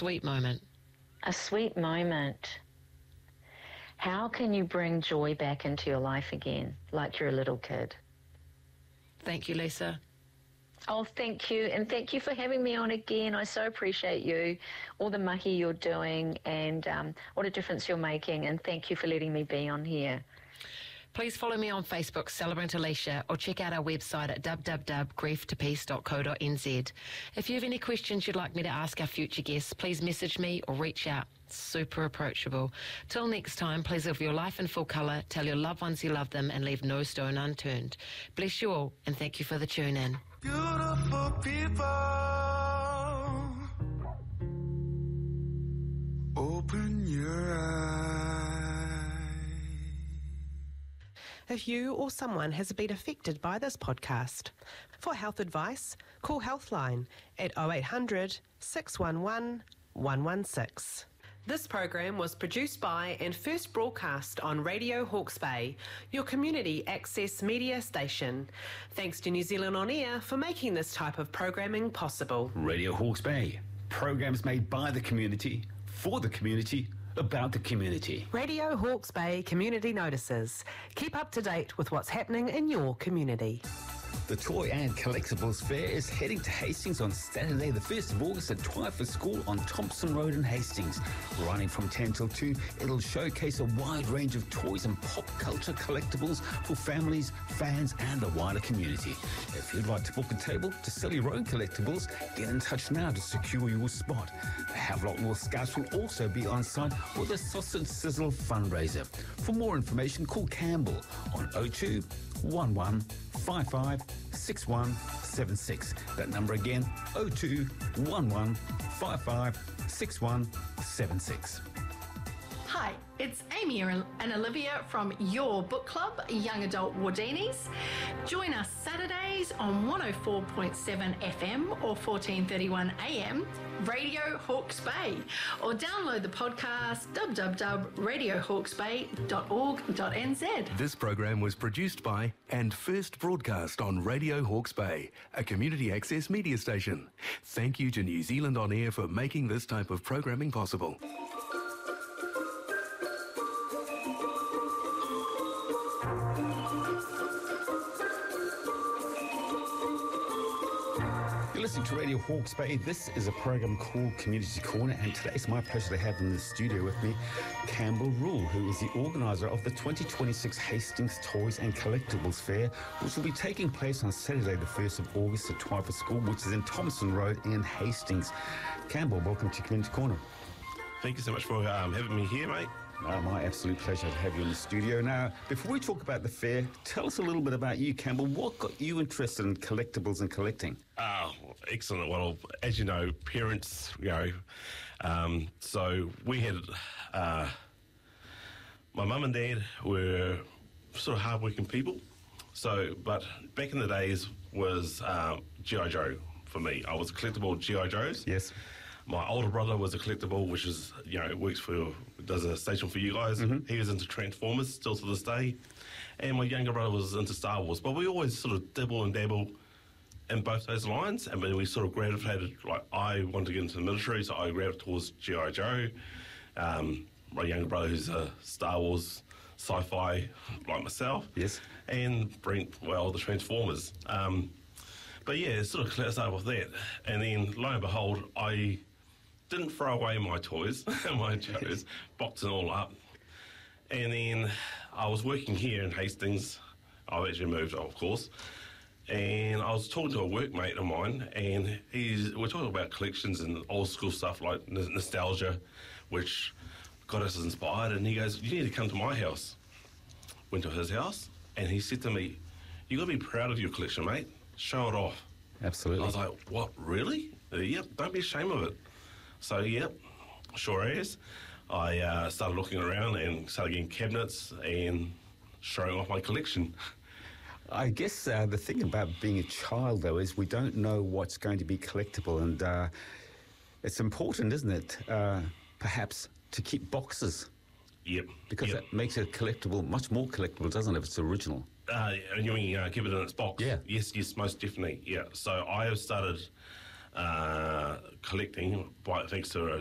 sweet moment. A sweet moment. How can you bring joy back into your life again, like you're a little kid? Thank you, Lisa. Oh, thank you. And thank you for having me on again. I so appreciate you, all the mahi you're doing, and what a difference you're making. And thank you for letting me be on here. Please follow me on Facebook, Celebrant Alicia, or check out our website at www.grieftopeace.co.nz. If you have any questions you'd like me to ask our future guests, please message me or reach out. Super approachable. Till next time, please live your life in full colour, tell your loved ones you love them, and leave no stone unturned. Bless you all, and thank you for the tune in. Beautiful people, open your eyes. If you or someone has been affected by this podcast, for health advice, call Healthline at 0800 611 116. This program was produced by and first broadcast on Radio Hawke's Bay, your community access media station. Thanks to New Zealand On Air for making this type of programming possible. Radio Hawke's Bay, programs made by the community, for the community, about the community. Radio Hawke's Bay Community Notices. Keep up to date with what's happening in your community. The Toy and Collectibles Fair is heading to Hastings on Saturday, the 1st of August at Twyford School on Thompson Road in Hastings. Running from 10 till 2, it'll showcase a wide range of toys and pop culture collectibles for families, fans and the wider community. If you'd like to book a table to sell your own collectibles, get in touch now to secure your spot. The Havelock North Scouts will also be on site with a Sausage Sizzle fundraiser. For more information, call Campbell on 02 11 55 6176. That number again, 02 11 55 6176. Hi, it's Amy and Olivia from your book club, Young Adult Wardinis. Join us Saturdays on 104.7 FM or 1431 AM, Radio Hawke's Bay, or download the podcast www.radiohawkesbay.org.nz. This program was produced by and first broadcast on Radio Hawke's Bay, a community access media station. Thank you to New Zealand On Air for making this type of programming possible. You're listening to Radio Hawke's Bay. This is a program called Community Corner, and today it's my pleasure to have in the studio with me Campbell Rule, who is the organiser of the 2026 Hastings Toys and Collectibles Fair, which will be taking place on Saturday the 1st of August at Twyford School, which is in Thompson Road in Hastings. Campbell, welcome to Community Corner. Thank you so much for having me here, mate. My absolute pleasure to have you in the studio. Now, before we talk about the fair, tell us a little bit about you, Campbell. What got you interested in collectibles and collecting? Excellent. Well, as you know, parents, so we had, my mum and dad were sort of hardworking people. So, but back in the days was G.I. Joe for me. I was a collectible G.I. Joes. Yes. My older brother was a collectible, which is, does a station for you guys. Mm-hmm. He was into Transformers still to this day. And my younger brother was into Star Wars. But we always sort of dibble and dabble in both those lines. And then we sort of gravitated, like I wanted to get into the military, so I gravitated towards G.I. Joe. My younger brother, who's a Star Wars sci-fi like myself. Yes. And Brent, the Transformers. But yeah, it sort of started with that. And then, lo and behold, I didn't throw away my toys, my Joes, boxed it all up. And then I was working here in Hastings. I've actually moved, of course. And I was talking to a workmate of mine, and we're talking about collections and old school stuff like nostalgia, which got us inspired. And he goes, "You need to come to my house." Went to his house, and he said to me, "You got to be proud of your collection, mate. Show it off." Absolutely. I was like, "What, really?" Yep, don't be ashamed of it. So, yep, sure is. I started looking around and started getting cabinets and showing off my collection. I guess the thing about being a child, though, is we don't know what's going to be collectible, and it's important, isn't it, perhaps, to keep boxes? Yep. Because that makes it collectible, much more collectible, doesn't it, if it's original? And you mean keep it in its box? Yeah. Yes, most definitely, yeah. So I have started collecting, thanks to